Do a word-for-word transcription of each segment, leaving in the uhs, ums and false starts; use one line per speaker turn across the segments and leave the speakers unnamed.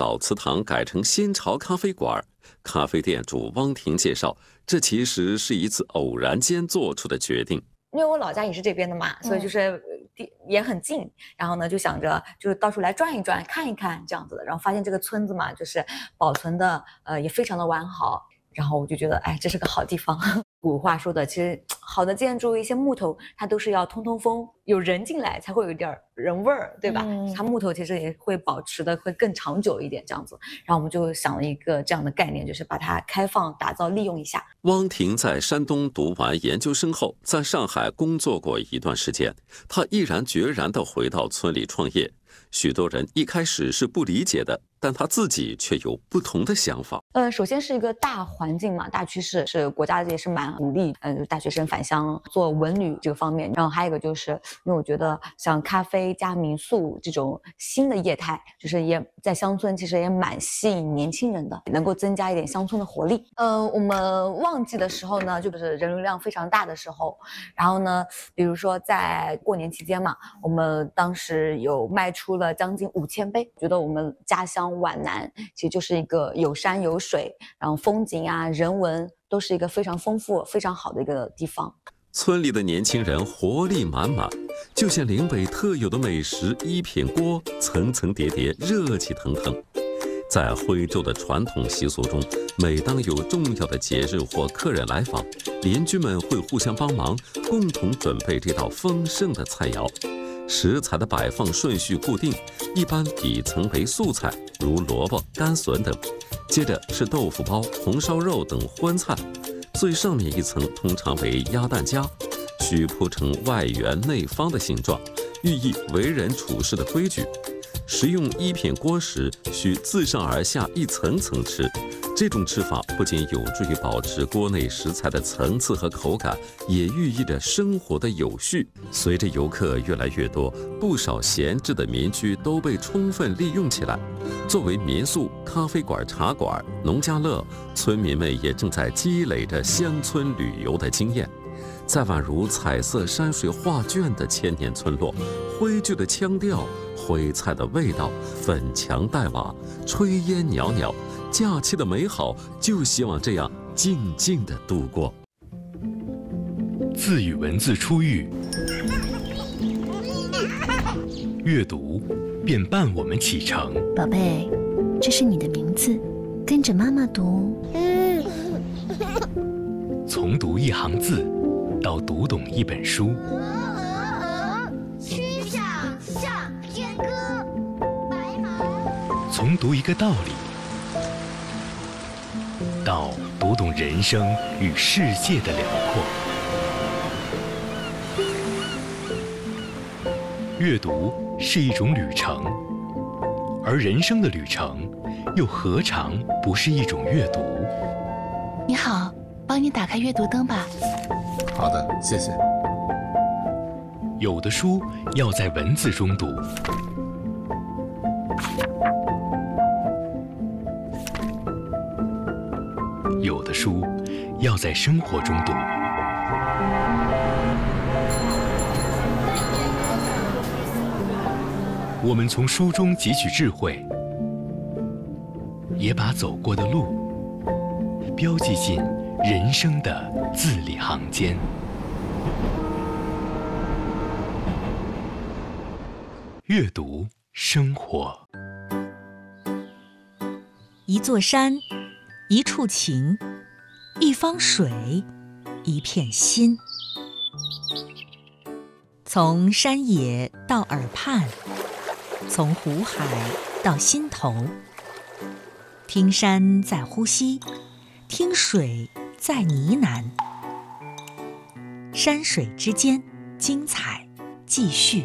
老祠堂改成新潮咖啡馆。咖啡店主汪婷介绍，这其实是一次偶然间做出的决定。
因为我老家也是这边的嘛，所以就是也很近，嗯、然后呢就想着就是到处来转一转看一看这样子的，然后发现这个村子嘛就是保存的呃也非常的完好，然后我就觉得哎这是个好地方。古话说的，其实好的建筑一些木头它都是要通通风，有人进来才会有一点人味儿，对吧？嗯、它木头其实也会保持的会更长久一点这样子。然后我们就想了一个这样的概念，就是把它开放打造利用一下。
汪婷在山东读完研究生后，在上海工作过一段时间，她毅然决然地回到村里创业。许多人一开始是不理解的，但他自己却有不同的想法。
呃，首先是一个大环境嘛，大趋势是国家也是蛮鼓励，嗯、呃，大学生返乡做文旅这个方面。然后还有一个就是，因为我觉得像咖啡加民宿这种新的业态，就是也在乡村其实也蛮吸引年轻人的，能够增加一点乡村的活力。呃，我们旺季的时候呢，就是人流量非常大的时候，然后呢，比如说在过年期间嘛，我们当时有卖出了将近五千杯，觉得我们家乡皖南其实就是一个有山有水，然后风景啊人文都是一个非常丰富非常好的一个地方。
村里的年轻人活力满满，就像岭北特有的美食一品锅，层层叠叠，热气腾腾。在徽州的传统习俗中，每当有重要的节日或客人来访，邻居们会互相帮忙，共同准备这道丰盛的菜肴。食材的摆放顺序固定，一般底层为素菜，如萝卜、干笋等，接着是豆腐包、红烧肉等荤菜，最上面一层通常为鸭蛋夹，需铺成外圆内方的形状，寓意为人处事的规矩。食用一品锅时，需自上而下一层层吃。这种吃法不仅有助于保持锅内食材的层次和口感，也寓意着生活的有序。随着游客越来越多，不少闲置的民居都被充分利用起来。作为民宿、咖啡馆、茶馆、农家乐，村民们也正在积累着乡村旅游的经验。在宛如彩色山水画卷的千年村落，徽剧的腔调，徽菜的味道，粉墙黛瓦，炊烟袅袅，假期的美好就希望这样静静地度过。
字与文字初遇，阅读便伴我们启程。
宝贝，这是你的名字，跟着妈妈读。
从读一行字到读懂一本书，
曲项向天歌，白毛。
从读一个道理到读懂人生与世界的辽阔。阅读是一种旅程，而人生的旅程又何尝不是一种阅读？
你好，帮你打开阅读灯吧。
好的，谢谢。
有的书要在文字中读，有的书要在生活中读。我们从书中汲取智慧，也把走过的路标记进人生的字里行间。阅读生活。
一座山，一处情，一方水，一片心。从山野到耳畔，从湖海到心头，听山在呼吸，听水在呢喃，山水之间，精彩继续。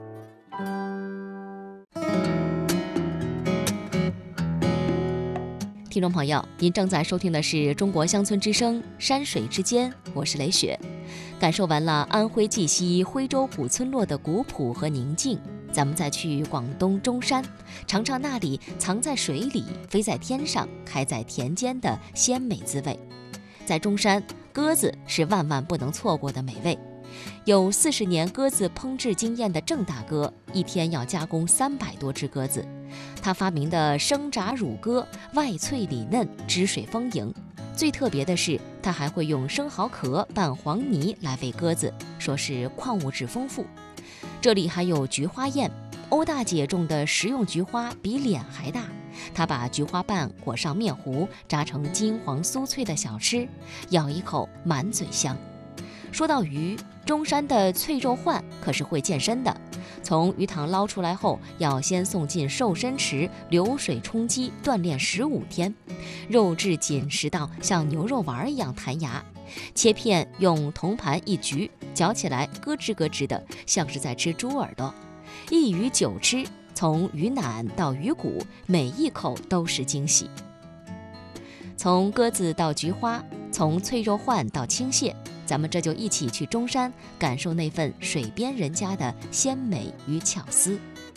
听众朋友，您正在收听的是中国乡村之声山水之间，我是雷雪。感受完了安徽绩溪徽州古村落的古朴和宁静，咱们再去广东中山，尝尝那里藏在水里、飞在天上、开在田间的鲜美滋味。在中山，鸽子是万万不能错过的美味， 有四十年鸽子烹制经验的郑大哥，一天要加工三百多只鸽子。他发明的生炸乳鸽外脆里嫩，汁水丰盈。最特别的是，他还会用生蚝壳拌黄泥来喂鸽子，说是矿物质丰富。这里还有菊花宴，欧大姐种的食用菊花比脸还大，她把菊花瓣裹上面糊，炸成金黄酥脆的小吃，咬一口满嘴香。说到鱼，中山的脆肉鲩可是会健身的。从鱼塘捞出来后，要先送进瘦身池流水冲击锻炼十五天，肉质紧实到像牛肉丸一样弹牙。切片用铜盘一焗，嚼起来咯吱咯吱的，像是在吃猪耳朵。一鱼九吃，从鱼腩到鱼骨，每一口都是惊喜。从鸽子到菊花，从脆肉鲩到青蟹，咱们这就一起去中山，感受那份水边人家的鲜美与巧思。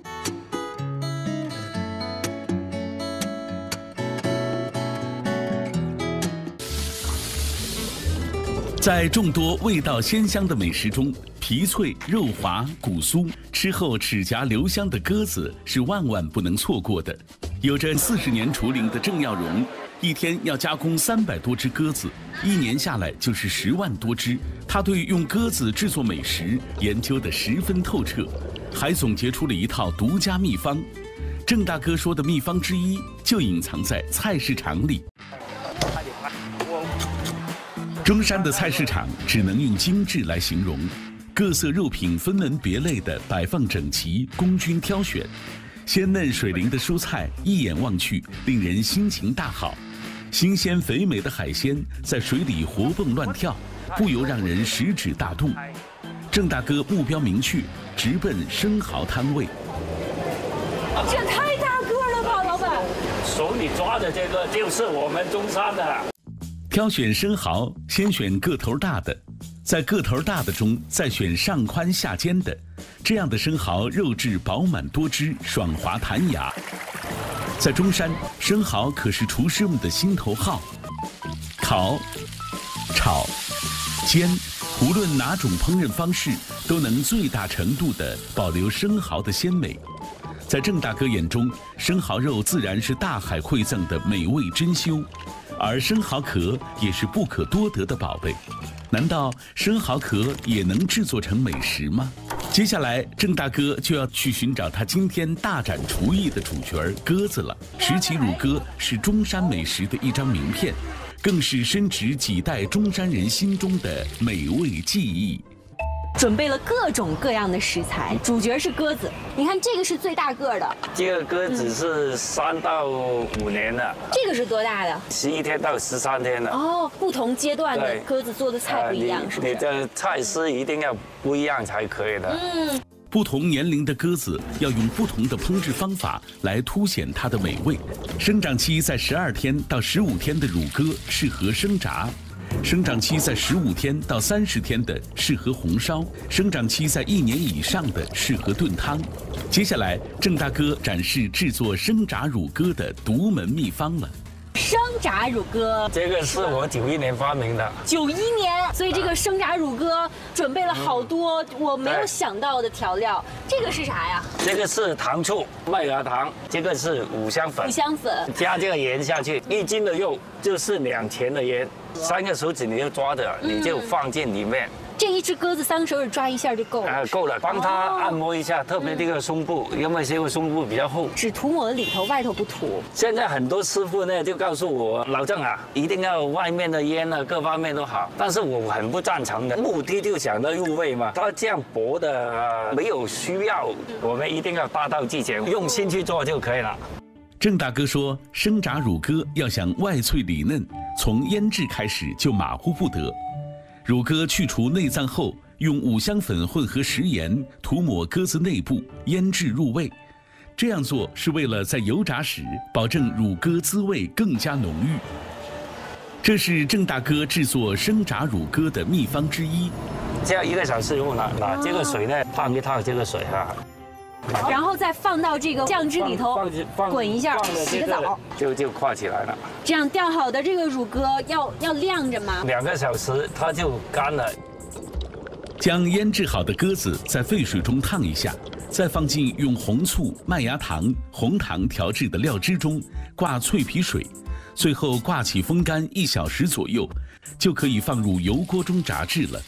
在众多味道鲜香的美食中，皮脆肉滑骨酥，吃后齿颊留香的鸽子是万万不能错过的。有着四十年厨龄的郑耀荣，一天要加工三百多只鸽子，一年下来就是十万多只。他对用鸽子制作美食研究得十分透彻，还总结出了一套独家秘方。郑大哥说的秘方之一，就隐藏在菜市场里。中山的菜市场只能用精致来形容，各色肉品分门别类地摆放整齐，供君挑选。鲜嫩水灵的蔬菜一眼望去，令人心情大好；新鲜肥美的海鲜在水里活蹦乱跳，不由让人食指大动。郑大哥目标明确，直奔生蚝摊位。
这太大个了吧，老板！
手里抓的这个就是我们中山的。
挑选生蚝，先选个头大的，在个头大的中再选上宽下尖的，这样的生蚝肉质饱满多汁，爽滑弹牙。在中山，生蚝可是厨师们的心头好。烤、炒、煎，无论哪种烹饪方式，都能最大程度地保留生蚝的鲜美。在郑大哥眼中，生蚝肉自然是大海馈赠的美味珍馐，而生蚝壳也是不可多得的宝贝。难道生蚝壳也能制作成美食吗？接下来，郑大哥就要去寻找他今天大展厨艺的主角儿鸽子了。石岐乳鸽是中山美食的一张名片，更是深植几代中山人心中的美味记忆。
准备了各种各样的食材，主角是鸽子。你看这个是最大个的，
这个鸽子是三到五年的。
这个是多大的？
十一天到十三天的。
哦，不同阶段的鸽子做的菜不一样，
呃、
是不是？
你的菜式一定要不一样才可以的。
嗯。
不同年龄的鸽子要用不同的烹制方法来凸显它的美味。生长期在十二天到十五天的乳鸽适合生炸。生长期在十五天到三十天的适合红烧，生长期在一年以上的适合炖汤。接下来，郑大哥展示制作生炸乳鸽的独门秘方了。
生炸乳鸽，
这个是我九一年发明的。
九一年，所以这个生炸乳鸽准备了好多我没有想到的调料。这个是啥呀？
这个是糖醋、麦芽糖，这个是五香粉。
五香粉
加这个盐下去，一斤的肉就是两钱的盐，三个手指你就抓着，你就放进里面。
这一只鸽子三个手指抓一下就够了。
啊，够了，帮它按摩一下，特别这个胸部，因为这个胸部比较厚，
只涂抹里头，外头不涂。
现在很多师傅呢就告诉我，老郑啊，一定要外面的烟呢各方面都好，但是我很不赞成的，目的就想到入味嘛。它这样薄的、呃、没有需要，我们一定要大道至简，用心去做就可以了。
郑大哥说，生炸乳鸽要想外脆里嫩，从腌制开始就马虎不得。乳鸽去除内脏后，用五香粉混合食盐涂抹鸽子内部，腌制入味。这样做是为了在油炸时保证乳鸽滋味更加浓郁。这是郑大哥制作生炸乳鸽的秘方之一。
这样一个小时以后呢，把这个水呢烫一烫这个水哈、
啊，然后再放到这个酱汁里头滚一下，洗个澡
就就化起来了。
这样钓好的这个乳鸽要要晾着吗？
两个小时它就干了。
将腌制好的鸽子在沸水中烫一下，再放进用红醋、麦芽糖、红糖调制的料汁中，挂脆皮水，最后挂起风干一小时左右，就可以放入油锅中炸制了。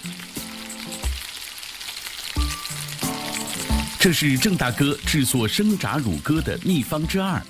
这是郑大哥制作生炸乳鸽的秘方之二。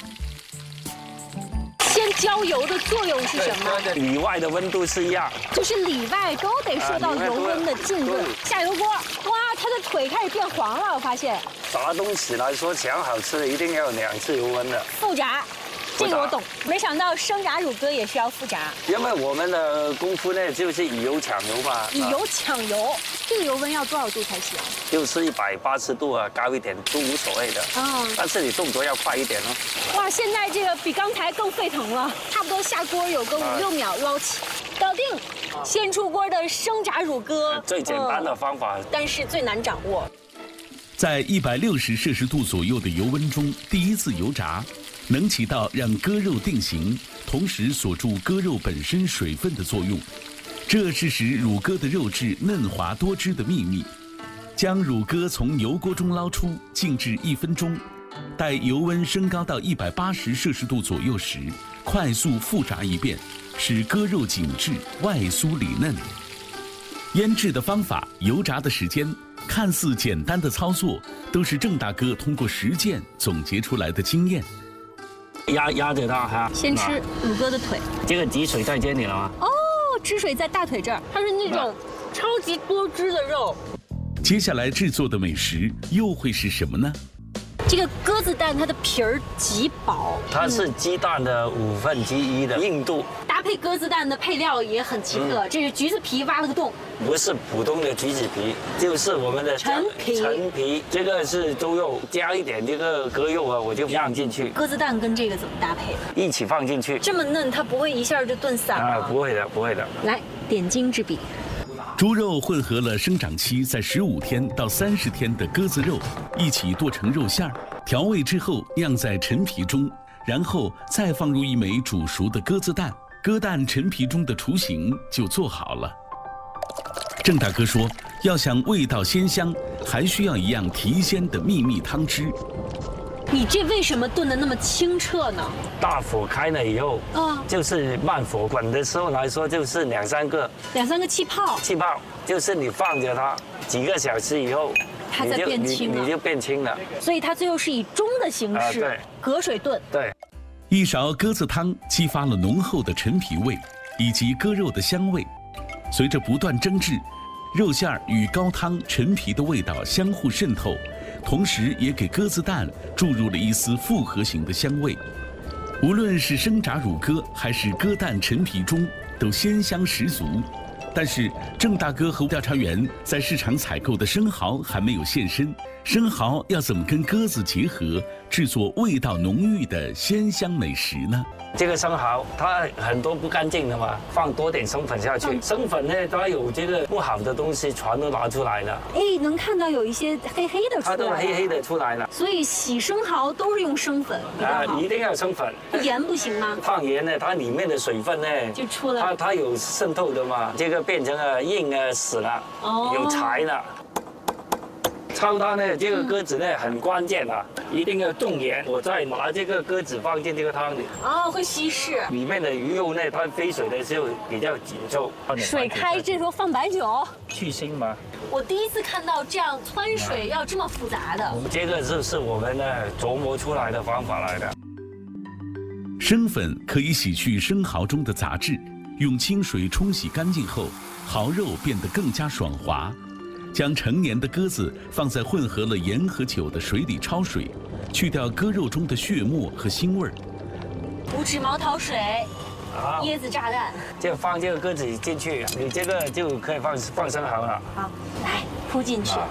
先浇油的作用是什么？
里外的温度是一样，
就是里外都得受到油温的浸润。下油锅，哇，它的腿开始变黄了，我发现。
炸东西来说，想好吃一定要有两次油温的。
复炸。这个我懂，没想到生炸乳鸽也是要复炸。
因为我们的功夫呢，就是以油抢油嘛。
以油抢油，这个油温要多少度才行？
就是一百八十度啊，高一点都无所谓的。啊，但是你动作要快一点哦。
哇，现在这个比刚才更沸腾了，差不多下锅有个五六秒捞起，搞定。先出锅的生炸乳鸽，
最简单的方法，
但是最难掌握。
在一百六十摄氏度左右的油温中，第一次油炸。能起到让鸽肉定型，同时锁住鸽肉本身水分的作用，这是使乳鸽的肉质嫩滑多汁的秘密。将乳鸽从油锅中捞出，静置一分钟，待油温升高到一百八十摄氏度左右时，快速复炸一遍，使鸽肉紧致、外酥里嫩。腌制的方法、油炸的时间，看似简单的操作，都是郑大哥通过实践总结出来的经验。
压压着它哈，
先吃乳鸽的腿。
这个汁水在这里了吗？
哦，汁水在大腿这儿，它是那种超级多汁的肉。
接下来制作的美食又会是什么呢？
这个鸽子蛋它的皮儿极薄，
它是鸡蛋的五分之一的硬度。
搭配鸽子蛋的配料也很奇特，这是橘子皮挖了个洞。
不是普通的橘子皮，就是我们的
陈皮。
陈皮，这个是猪肉，加一点这个鸽肉啊，我就让进去。
鸽子蛋跟这个怎么搭配的？
一起放进去。
这么嫩，它不会一下就炖散吗？
啊，不会的，不会的。
来，点睛之笔。
猪肉混合了生长期在十五天到三十天的鸽子肉，一起剁成肉馅儿，调味之后酿在陈皮中，然后再放入一枚煮熟的鸽子蛋，鸽蛋陈皮中的雏形就做好了。郑大哥说，要想味道鲜香，还需要一样提鲜的秘密汤汁。
你这为什么炖得那么清澈呢？
大火开了以后，啊，就是慢火滚的时候来说，就是两三个，
两三个气泡。
气泡就是你放着它几个小时以后，
它在变清了，
你就变清了。
所以它最后是以盅的形式，
对，
隔水炖。
对，
一勺鸽子汤激发了浓厚的陈皮味以及鸽肉的香味，随着不断蒸制，肉馅儿与高汤、陈皮的味道相互渗透。同时也给鸽子蛋注入了一丝复合型的香味，无论是生炸乳鸽还是鸽蛋陈皮中，都鲜香十足。但是郑大哥和调查员在市场采购的生蚝还没有现身，生蚝要怎么跟鸽子结合，制作味道浓郁的鲜香美食呢？
这个生蚝它很多不干净的嘛，放多点生粉下去。嗯、生粉呢，它有这个不好的东西全都拿出来了。
哎，能看到有一些黑黑的出来了。它
都黑黑的出来了。
所以洗生蚝都是用生粉。
啊，一定要生粉。
盐不行吗？
放盐呢，它里面的水分呢
就出来了。
它它有渗透的嘛，这个变成了硬啊死了，哦、有柴了。焯它呢，这个鸽子呢很关键啊，一定要重盐。我再拿这个鸽子放进这个汤里，
哦，会稀释。
里面的鱼肉呢，它飞水的时候比较紧凑。
水开这时候放白酒，
去腥嘛。
我第一次看到这样汆水要这么复杂的。
这个是是我们呢琢磨出来的方法来的。
生粉可以洗去生蚝中的杂质，用清水冲洗干净后，蚝肉变得更加爽滑。将成年的鸽子放在混合了盐和酒的水里焯水，去掉鸽肉中的血沫和腥味儿。
五指毛桃水，椰子炸弹，
就放这个鸽子进去，你这个就可以放放生蚝了。
好，来铺进去。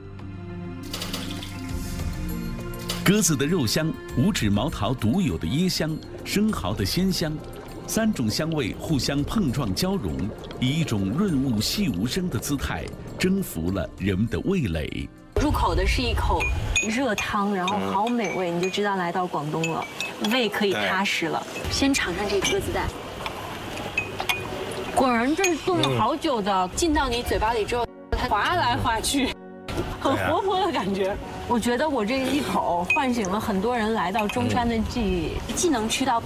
鸽子的肉香，五指毛桃独有的椰香，生蚝的鲜香。三种香味互相碰撞交融，以一种润物细无声的姿态征服了人们的味蕾。
入口的是一口热汤，然后好美味，你就知道来到广东了，胃可以踏实了。先尝尝这鸽子蛋，果然这是炖了好久的，进到你嘴巴里之后， 它滑来滑去，很活泼的感觉。我觉得我这一口唤醒了很多人来到中山的记忆，既能吃到